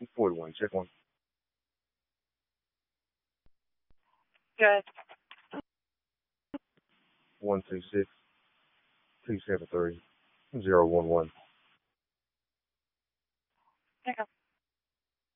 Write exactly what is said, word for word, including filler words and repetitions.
forty-one, check one. Good. one two six, two seven three, zero one one. There you go.